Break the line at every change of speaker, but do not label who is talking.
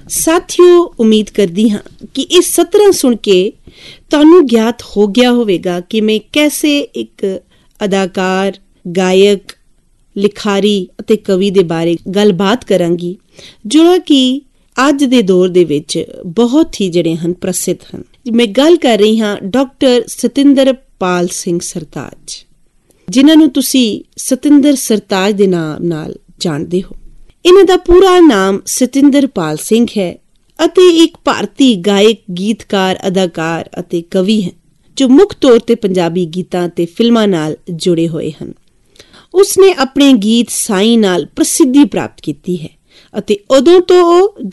ਸਾਥੀਓ, ਉਮੀਦ ਕਰਦੀ ਹਾਂ ਕਿ ਇਹ ਸਤਰਾਂ ਸੁਣ ਕੇ ਤੁਹਾਨੂੰ ਗਿਆਤ ਹੋ ਗਿਆ ਹੋਵੇਗਾ ਕਿ ਮੈਂ ਕੈਸੇ ਇੱਕ ਅਦਾਕਾਰ, ਗਾਇਕ, ਲਿਖਾਰੀ ਅਤੇ ਕਵੀ ਦੇ ਬਾਰੇ ਗੱਲਬਾਤ ਕਰਾਂਗੀ, ਜੋ ਕਿ ਅੱਜ ਦੇ ਦੌਰ ਦੇ ਵਿੱਚ ਬਹੁਤ ਹੀ ਜਿਹੜੇ ਹਨ ਪ੍ਰਸਿੱਧ ਹਨ। ਮੈਂ ਗੱਲ ਕਰ ਰਹੀ ਹਾਂ ਡਾਕਟਰ ਸਤਿੰਦਰਪਾਲ ਸਿੰਘ ਸਰਤਾਜ, ਜਿਨ੍ਹਾਂ ਨੂੰ ਤੁਸੀਂ ਸਤਿੰਦਰ ਸਰਤਾਜ ਦੇ ਨਾਮ ਨਾਲ ਜਾਣਦੇ ਹੋ। ਇਹਨਾਂ ਦਾ ਪੂਰਾ ਨਾਮ ਸਤਿੰਦਰਪਾਲ ਸਿੰਘ ਹੈ ਅਤੇ ਇੱਕ ਭਾਰਤੀ ਗਾਇਕ, ਗੀਤਕਾਰ, ਅਦਾਕਾਰ ਅਤੇ ਕਵੀ ਹੈ, ਜੋ ਮੁੱਖ ਤੌਰ ਤੇ ਪੰਜਾਬੀ ਗੀਤਾਂ ਤੇ ਫਿਲਮਾਂ ਨਾਲ ਜੁੜੇ ਹੋਏ ਹਨ। ਉਸਨੇ ਆਪਣੇ ਗੀਤ ਸਾਈਂ ਨਾਲ ਪ੍ਰਸਿੱਧੀ ਪ੍ਰਾਪਤ ਕੀਤੀ ਹੈ ਅਤੇ ਉਦੋਂ ਤੋਂ ਉਹ